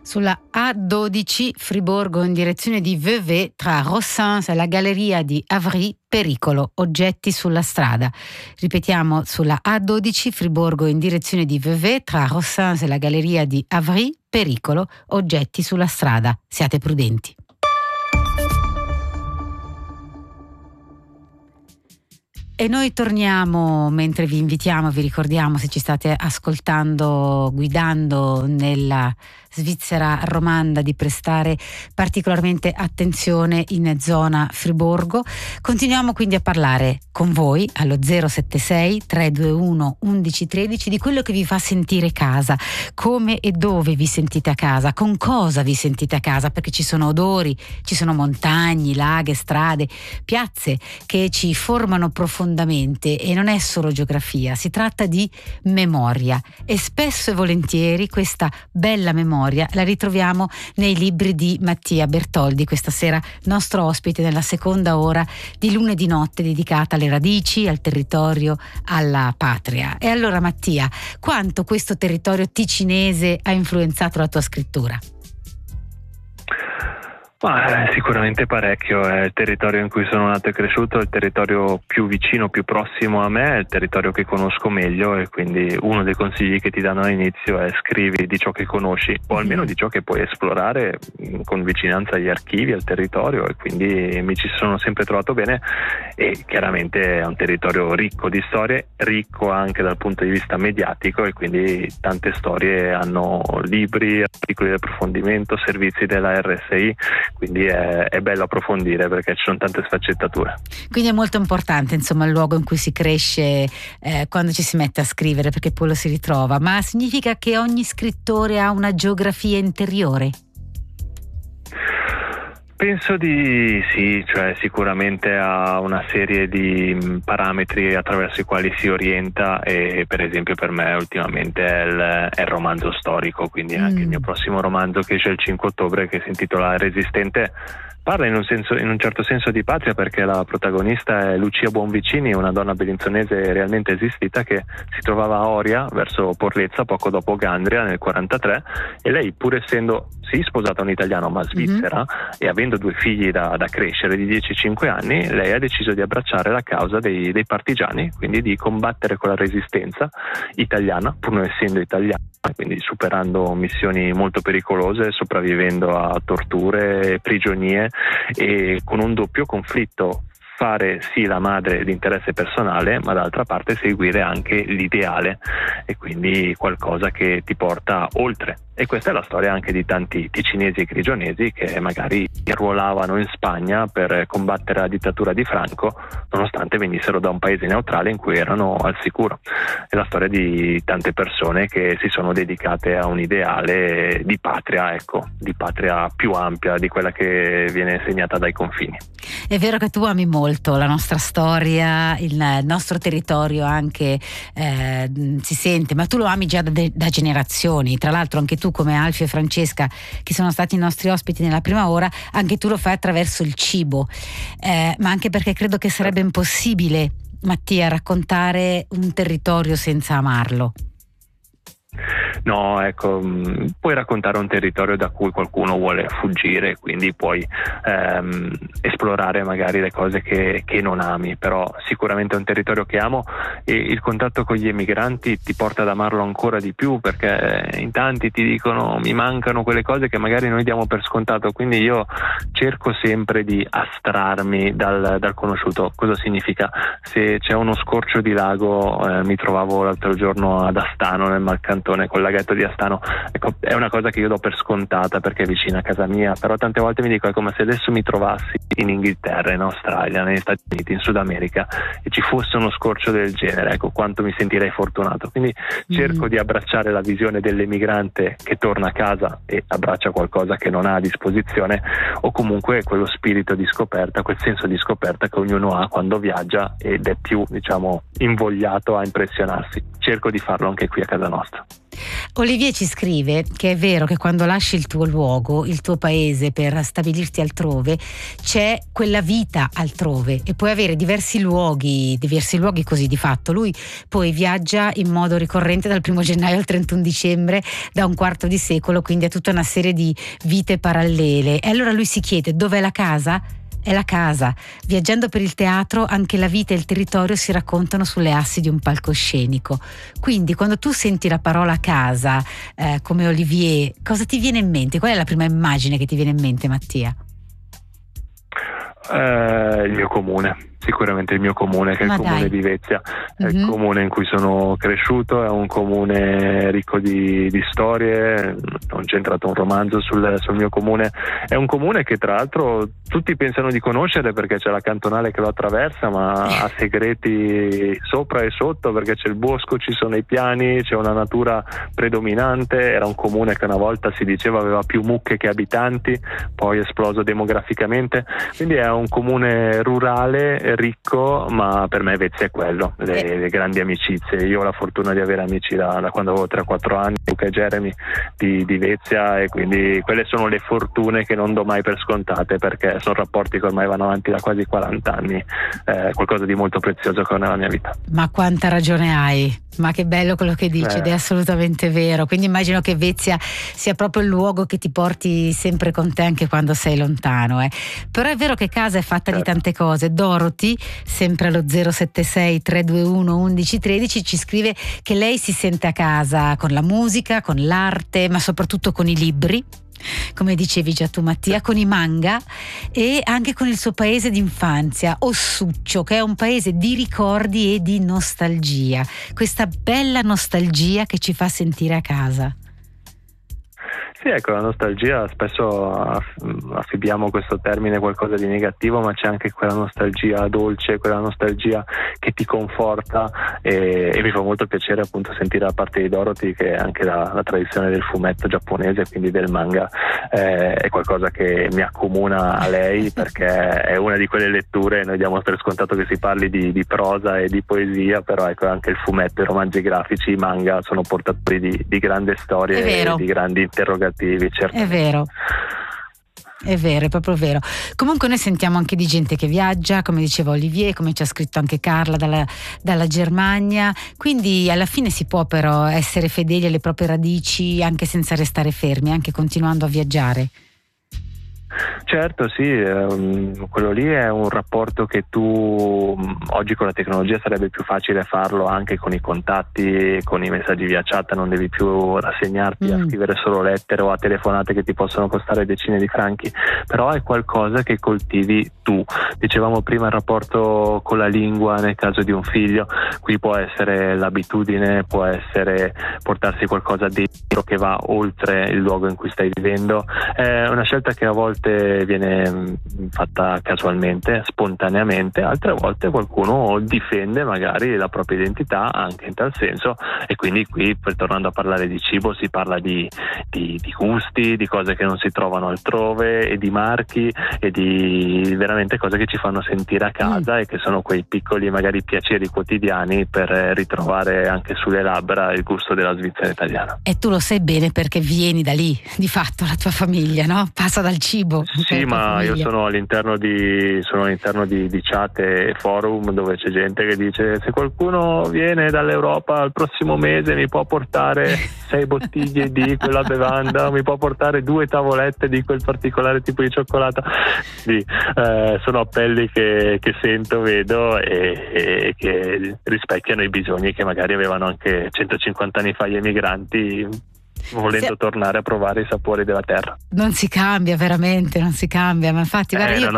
Sulla A12 Friburgo in direzione di Vevey tra Rossens e la galleria di Avry, pericolo, oggetti sulla strada. Ripetiamo, sulla A12 Friburgo in direzione di Vevey tra Rossens e la galleria di Avry, pericolo, oggetti sulla strada. Siate prudenti. E noi torniamo mentre vi invitiamo, vi ricordiamo, se ci state ascoltando guidando nella Svizzera romanda, di prestare particolarmente attenzione in zona Friburgo. Continuiamo quindi a parlare con voi allo 076 321 1113 di quello che vi fa sentire casa, come e dove vi sentite a casa, con cosa vi sentite a casa, perché ci sono odori, ci sono montagne, laghi, strade, piazze che ci formano profondamente, e non è solo geografia, si tratta di memoria, e spesso e volentieri questa bella memoria la ritroviamo nei libri di Mattia Bertoldi, questa sera nostro ospite nella seconda ora di Lunedì Notte dedicata alle radici, al territorio, alla patria. E allora Mattia, quanto questo territorio ticinese ha influenzato la tua scrittura? Sicuramente parecchio. È il territorio in cui sono nato e cresciuto, è il territorio più vicino, più prossimo a me, è il territorio che conosco meglio, e quindi uno dei consigli che ti danno all'inizio è: scrivi di ciò che conosci, o almeno di ciò che puoi esplorare con vicinanza agli archivi, al territorio, e quindi mi ci sono sempre trovato bene. E chiaramente è un territorio ricco di storie, ricco anche dal punto di vista mediatico, e quindi tante storie hanno libri, articoli di approfondimento, servizi della RSI, quindi è bello approfondire perché ci sono tante sfaccettature. Quindi è molto importante, insomma, il luogo in cui si cresce quando ci si mette a scrivere, perché poi lo si ritrova. Ma significa che ogni scrittore ha una geografia interiore? Penso di sì, cioè sicuramente ha una serie di parametri attraverso i quali si orienta, e per esempio per me ultimamente è il romanzo storico, quindi anche il mio prossimo romanzo, che esce il 5 ottobre, che si intitola Resistente, parla in un certo senso di patria, perché la protagonista è Lucia Buonvicini, una donna bellinzonese realmente esistita che si trovava a Oria, verso Porlezza, poco dopo Gandria nel 43, e lei, pur essendo sì sposata a un italiano ma svizzera, e avendo due figli da crescere di 10 e 5 anni, lei ha deciso di abbracciare la causa dei partigiani, quindi di combattere con la resistenza italiana, pur non essendo italiana, quindi superando missioni molto pericolose, sopravvivendo a torture, prigionie, e con un doppio conflitto: fare sì la madre di interesse personale, ma d'altra parte seguire anche l'ideale, e quindi qualcosa che ti porta oltre. E questa è la storia anche di tanti ticinesi e grigionesi che magari arruolavano in Spagna per combattere la dittatura di Franco, nonostante venissero da un paese neutrale in cui erano al sicuro. È la storia di tante persone che si sono dedicate a un ideale di patria, di patria più ampia di quella che viene segnata dai confini. È vero che tu ami molto la nostra storia, il nostro territorio anche si sente, ma tu lo ami già da generazioni. Tra l'altro anche tu, come Alfio e Francesca, che sono stati i nostri ospiti nella prima ora, anche tu lo fai attraverso il cibo, ma anche perché credo che sarebbe impossibile, Mattia, raccontare un territorio senza amarlo. No, puoi raccontare un territorio da cui qualcuno vuole fuggire, quindi puoi esplorare magari le cose che non ami, però sicuramente è un territorio che amo, e il contatto con gli emigranti ti porta ad amarlo ancora di più, perché in tanti ti dicono: mi mancano quelle cose che magari noi diamo per scontato, quindi io cerco sempre di astrarmi dal conosciuto. Cosa significa? Se c'è uno scorcio di lago, mi trovavo l'altro giorno ad Astano, nel Marcantone, col laghetto di Astano, è una cosa che io do per scontata perché è vicina a casa mia, però tante volte mi dico: è come se adesso mi trovassi in Inghilterra, in Australia, negli Stati Uniti, in Sud America, e ci fosse uno scorcio del genere, quanto mi sentirei fortunato. Quindi cerco di abbracciare la visione dell'emigrante che torna a casa e abbraccia qualcosa che non ha a disposizione, o comunque quello spirito di scoperta, quel senso di scoperta che ognuno ha quando viaggia ed è più, invogliato a impressionarsi. Cerco di farlo anche qui a casa nostra. Olivier ci scrive che è vero che quando lasci il tuo luogo, il tuo paese, per stabilirti altrove, c'è quella vita altrove e puoi avere diversi luoghi così di fatto. Lui poi viaggia in modo ricorrente dal 1 gennaio al 31 dicembre da un quarto di secolo, quindi ha tutta una serie di vite parallele. E allora lui si chiede: dov'è la casa? È la casa. Viaggiando per il teatro anche la vita e il territorio si raccontano sulle assi di un palcoscenico. Quindi quando tu senti la parola casa, come Olivier, cosa ti viene in mente? Qual è la prima immagine che ti viene in mente, Mattia? Il mio comune, sicuramente il mio comune, che è il comune di Vezia. È il comune in cui sono cresciuto, è un comune ricco di storie. Ho incentrato un romanzo sul mio comune. È un comune che tra l'altro tutti pensano di conoscere perché c'è la cantonale che lo attraversa, ma ha segreti sopra e sotto, perché c'è il bosco, ci sono i piani, c'è una natura predominante. Era un comune che una volta si diceva aveva più mucche che abitanti, poi è esploso demograficamente, quindi è un comune rurale, ricco, ma per me Vezia è quello, le grandi amicizie. Io ho la fortuna di avere amici da quando avevo 3-4 anni, Luca e Jeremy di Vezia, e quindi quelle sono le fortune che non do mai per scontate, perché sono rapporti che ormai vanno avanti da quasi 40 anni, qualcosa di molto prezioso che ho nella mia vita. Ma quanta ragione hai, ma che bello quello che dici, ed è assolutamente vero. Quindi immagino che Vezia sia proprio il luogo che ti porti sempre con te anche quando sei lontano, Però è vero che casa è fatta di tante cose. Dorothy, sempre allo 076 321 1113, ci scrive che lei si sente a casa con la musica, con l'arte, ma soprattutto con i libri, come dicevi già tu, Mattia, con i manga e anche con il suo paese d'infanzia, Ossuccio, che è un paese di ricordi e di nostalgia, questa bella nostalgia che ci fa sentire a casa. Sì, ecco, la nostalgia, spesso affibbiamo questo termine qualcosa di negativo, ma c'è anche quella nostalgia dolce, quella nostalgia che ti conforta, e mi fa molto piacere appunto sentire da parte di Dorothy che anche la tradizione del fumetto giapponese, quindi del manga, è qualcosa che mi accomuna a lei, perché è una di quelle letture. Noi diamo per scontato che si parli di prosa e di poesia, però ecco, anche il fumetto, i romanzi grafici, i manga sono portatori di grandi storie e di grandi interrogativi. È vero. È vero, è proprio vero. Comunque noi sentiamo anche di gente che viaggia, come diceva Olivier, come ci ha scritto anche Carla dalla Germania, quindi alla fine si può però essere fedeli alle proprie radici anche senza restare fermi, anche continuando a viaggiare. Certo, sì, quello lì è un rapporto che tu oggi con la tecnologia sarebbe più facile farlo anche con i contatti, con i messaggi via chat, non devi più rassegnarti a scrivere solo lettere o a telefonate che ti possono costare decine di franchi, però è qualcosa che coltivi tu. Dicevamo prima il rapporto con la lingua nel caso di un figlio, qui può essere l'abitudine, può essere portarsi qualcosa dentro che va oltre il luogo in cui stai vivendo. È una scelta che a volte viene fatta casualmente, spontaneamente, altre volte qualcuno difende magari la propria identità anche in tal senso, e quindi qui, tornando a parlare di cibo, si parla di gusti, di cose che non si trovano altrove, e di marchi, e di veramente cose che ci fanno sentire a casa e che sono quei piccoli magari piaceri quotidiani per ritrovare anche sulle labbra il gusto della Svizzera italiana. E tu lo sai bene perché vieni da lì, di fatto la tua famiglia, no? Passa dal cibo. Sì, ma io sono all'interno di chat e forum dove c'è gente che dice: se qualcuno viene dall'Europa al prossimo mese mi può portare 6 bottiglie di quella bevanda, mi può portare 2 tavolette di quel particolare tipo di cioccolato. Sì, sono appelli che sento, vedo e che rispecchiano i bisogni che magari avevano anche 150 anni fa gli emigranti, volendo tornare a provare i sapori della terra. Non si cambia, veramente non si cambia, ma infatti guarda, io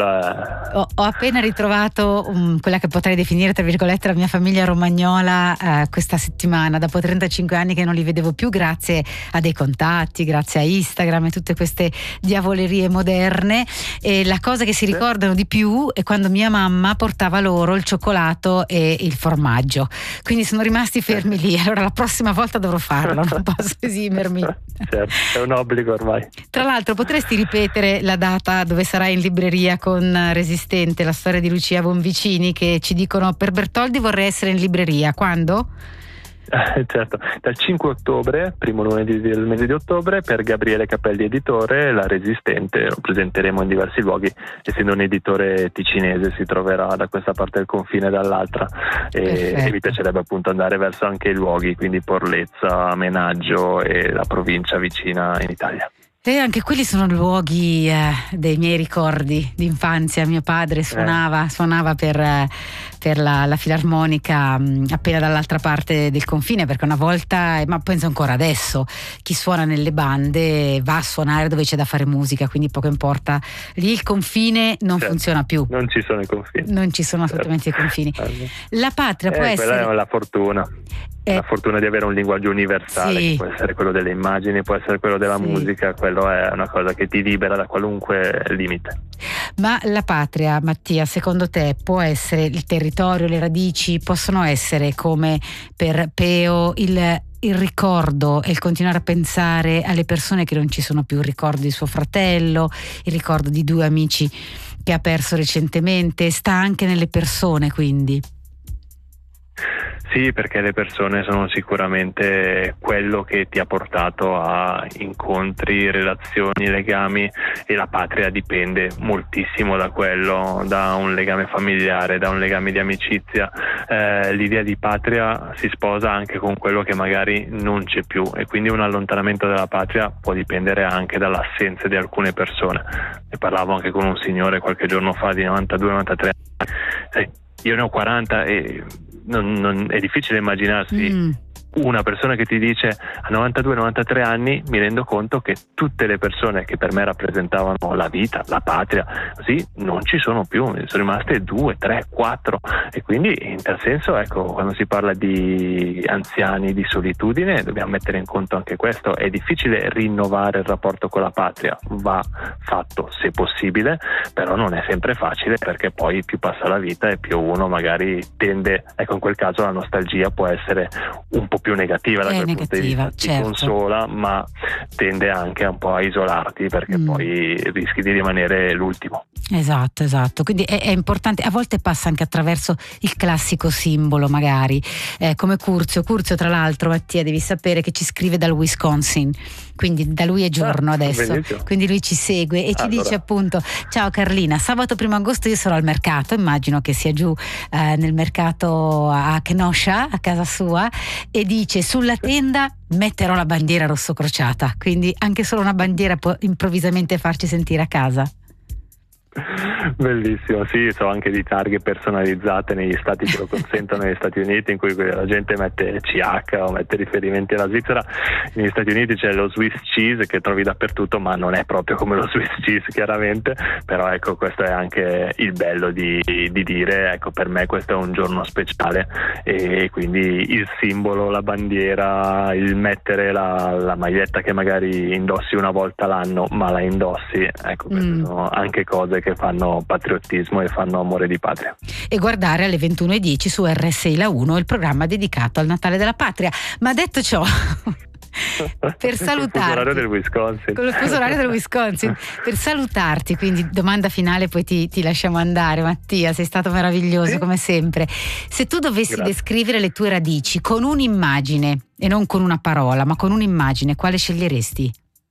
ho appena ritrovato quella che potrei definire tra virgolette la mia famiglia romagnola questa settimana, dopo 35 anni che non li vedevo più, grazie a dei contatti, grazie a Instagram e tutte queste diavolerie moderne, e la cosa che si ricordano di più è quando mia mamma portava loro il cioccolato e il formaggio, quindi sono rimasti fermi lì. Allora la prossima volta dovrò farlo, non posso esimermi. Certo, è un obbligo ormai. Tra l'altro potresti ripetere la data dove sarai in libreria con Resistente, la storia di Lucia Bonvicini, che ci dicono: per Bertoldi vorrei essere in libreria, quando? Certo, dal 5 ottobre, primo lunedì del mese di ottobre, per Gabriele Capelli editore, La Resistente, lo presenteremo in diversi luoghi, essendo un editore ticinese si troverà da questa parte del confine e dall'altra, e mi piacerebbe appunto andare verso anche i luoghi, quindi Porlezza, Menaggio e la provincia vicina in Italia. E anche quelli sono luoghi dei miei ricordi di infanzia. Mio padre suonava per la filarmonica appena dall'altra parte del confine, perché una volta, ma penso ancora adesso, chi suona nelle bande va a suonare dove c'è da fare musica, quindi poco importa, lì il confine non funziona più. Non ci sono i confini. Non ci sono assolutamente i confini. La patria può essere... Quella è la fortuna. La fortuna di avere un linguaggio universale, sì, che può essere quello delle immagini, può essere quello della musica, quello è una cosa che ti libera da qualunque limite. Ma la patria, Mattia, secondo te può essere il territorio, le radici, possono essere come per Peo il ricordo e il continuare a pensare alle persone che non ci sono più, il ricordo di suo fratello, il ricordo di due amici che ha perso recentemente, sta anche nelle persone, quindi? Sì, perché le persone sono sicuramente quello che ti ha portato a incontri, relazioni, legami, e la patria dipende moltissimo da quello, da un legame familiare, da un legame di amicizia. L'idea di patria si sposa anche con quello che magari non c'è più, e quindi un allontanamento dalla patria può dipendere anche dall'assenza di alcune persone. Ne parlavo anche con un signore qualche giorno fa di 92-93 anni. Io ne ho 40 e è difficile immaginarsi una persona che ti dice a 92-93 anni mi rendo conto che tutte le persone che per me rappresentavano la vita, la patria, così non ci sono più, sono rimaste 2, 3, 4, e quindi in tal senso, ecco, quando si parla di anziani, di solitudine, dobbiamo mettere in conto anche questo. È difficile rinnovare il rapporto con la patria, va fatto se possibile, però non è sempre facile, perché poi più passa la vita e più uno magari tende, ecco, in quel caso la nostalgia può essere un po' più negativa da quel punto di vista, ti consola, ma tende anche un po' a isolarti, perché poi rischi di rimanere l'ultimo. Esatto, quindi è importante, a volte passa anche attraverso il classico simbolo, magari come Curzio, tra l'altro, Mattia, devi sapere che ci scrive dal Wisconsin, quindi da lui è giorno adesso, benissimo. Quindi lui ci segue e ci dice appunto: ciao Carlina, sabato 1 agosto io sarò al mercato, immagino che sia giù nel mercato a Kenosha, a casa sua, e dice: sulla tenda metterò la bandiera rosso crociata, quindi anche solo una bandiera può improvvisamente farci sentire a casa. Bellissimo, sì, so anche di targhe personalizzate negli stati che lo consentono, negli Stati Uniti, in cui la gente mette CH o mette riferimenti alla Svizzera. Negli Stati Uniti c'è lo Swiss cheese che trovi dappertutto, ma non è proprio come lo Swiss cheese, chiaramente, però ecco, questo è anche il bello di dire, ecco, per me questo è un giorno speciale, e quindi il simbolo, la bandiera, il mettere la maglietta che magari indossi una volta l'anno ma la indossi, ecco, queste sono anche cose che fanno patriottismo e fanno amore di patria. E guardare alle 21:10 su RSI La 1 il programma dedicato al Natale della Patria. Ma detto ciò, per salutarti, con il fuso orario del Wisconsin, per salutarti, quindi domanda finale, poi ti lasciamo andare. Mattia, sei stato meraviglioso come sempre. Se tu dovessi descrivere le tue radici con un'immagine, e non con una parola, ma con un'immagine, quale sceglieresti?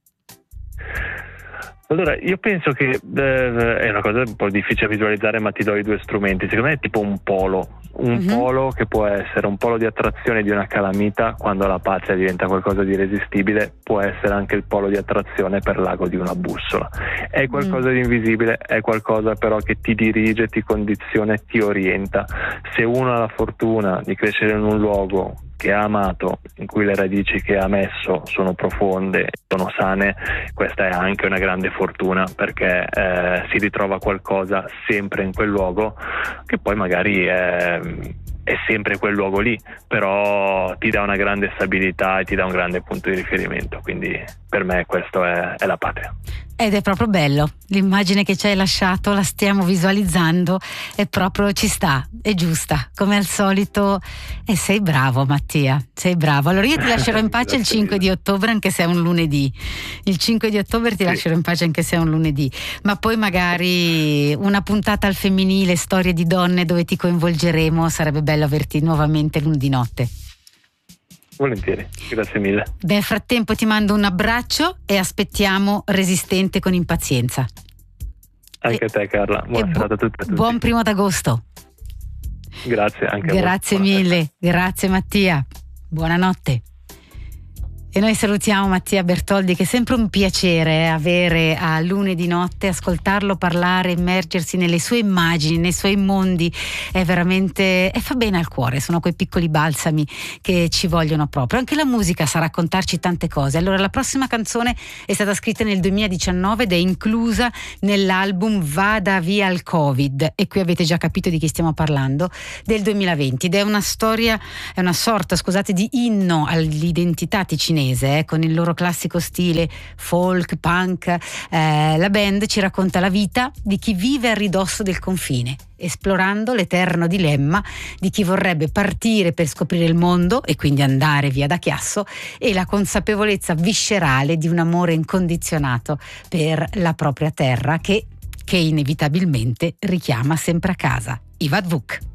Allora, io penso che è una cosa un po' difficile da visualizzare, ma ti do i 2 strumenti. Secondo me è tipo un polo, polo che può essere un polo di attrazione di una calamita, quando la patria diventa qualcosa di irresistibile, può essere anche il polo di attrazione per l'ago di una bussola. È qualcosa di invisibile, è qualcosa però che ti dirige, ti condiziona e ti orienta. Se uno ha la fortuna di crescere in un luogo che ha amato, in cui le radici che ha messo sono profonde, sono sane, questa è anche una grande fortuna, perché si ritrova qualcosa sempre in quel luogo, che poi magari è sempre quel luogo lì, però ti dà una grande stabilità e ti dà un grande punto di riferimento, quindi per me questo è la patria. Ed è proprio bello, l'immagine che ci hai lasciato, la stiamo visualizzando, e proprio ci sta, è giusta, come al solito, e sei bravo Mattia, sei bravo. Allora io ti lascerò in pace il 5 di ottobre, anche se è un lunedì, il 5 di ottobre ti lascerò in pace anche se è un lunedì, ma poi magari una puntata al femminile, storie di donne, dove ti coinvolgeremo, sarebbe bello averti nuovamente lunedì notte. Volentieri, grazie mille. Nel frattempo ti mando un abbraccio e aspettiamo Resistente con impazienza. Anche a te, Carla. Buona serata a tutti e a tutti. Buon 1° d'agosto. Grazie anche a voi. Grazie mille, grazie Mattia. Buonanotte. E noi salutiamo Mattia Bertoldi, che è sempre un piacere avere a lunedì notte, ascoltarlo parlare, immergersi nelle sue immagini, nei suoi mondi, è veramente, e fa bene al cuore, sono quei piccoli balsami che ci vogliono proprio. Anche la musica sa raccontarci tante cose. Allora, la prossima canzone è stata scritta nel 2019 ed è inclusa nell'album Vada via il Covid, e qui avete già capito di chi stiamo parlando, del 2020, ed è una storia, è una sorta, scusate, di inno all'identità ticinese. Con il loro classico stile folk, punk, la band ci racconta la vita di chi vive a ridosso del confine, esplorando l'eterno dilemma di chi vorrebbe partire per scoprire il mondo e quindi andare via da Chiasso, e la consapevolezza viscerale di un amore incondizionato per la propria terra che inevitabilmente richiama sempre a casa. Ivad Vuk.